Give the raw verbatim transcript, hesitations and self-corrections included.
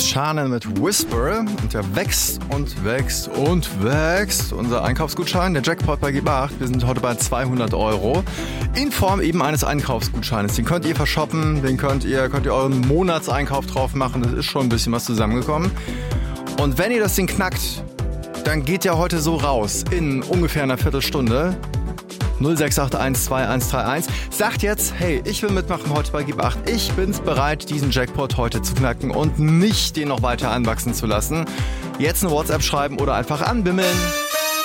Shane mit Whisper und der wächst und wächst und wächst. Unser Einkaufsgutschein, der Jackpot bei Gib acht. Wir sind heute bei zweihundert Euro in Form eben eines Einkaufsgutscheines. Den könnt ihr verschoppen, den könnt ihr, könnt ihr euren Monatseinkauf drauf machen. Das ist schon ein bisschen was zusammengekommen. Und wenn ihr das Ding knackt, dann geht ja heute so raus in ungefähr einer Viertelstunde. null sechs acht eins zwei eins drei eins. Sagt jetzt, hey, ich will mitmachen heute bei Gib acht. Ich bin's bereit, diesen Jackpot heute zu knacken und nicht den noch weiter anwachsen zu lassen. Jetzt eine WhatsApp schreiben oder einfach anbimmeln.